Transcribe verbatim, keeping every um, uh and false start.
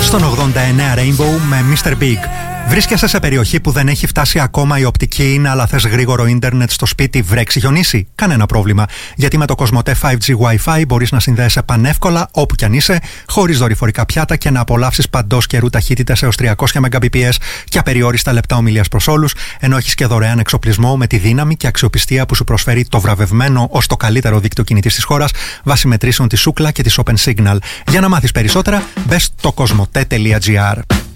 Στον ογδόντα εννέα Rainbow με μίστερ Big. Βρίσκεσαι σε περιοχή που δεν έχει φτάσει ακόμα η οπτική ίνα, αλλά θες γρήγορο ίντερνετ στο σπίτι, βρέξει, χιονίσει? Κανένα πρόβλημα. Γιατί με το Κοσμοτέ φάιβ τζι Wi-Fi μπορείς να συνδέεσαι πανεύκολα όπου κι αν είσαι, χωρίς δορυφορικά πιάτα και να απολαύσεις παντός καιρού ταχύτητες έως τριακόσια μεγαμπιπιες και απεριόριστα λεπτά ομιλίας προς όλους, ενώ έχεις και δωρεάν εξοπλισμό με τη δύναμη και αξιοπιστία που σου προσφέρει το βραβευμένο ως το καλύτερο δίκτυο κινητής της χώρας βάσει μετρήσεων της Ookla και της Open Signal. Για να μάθεις περισσότερα, μπες στο κοσμοτέ τελεία τζι άρ.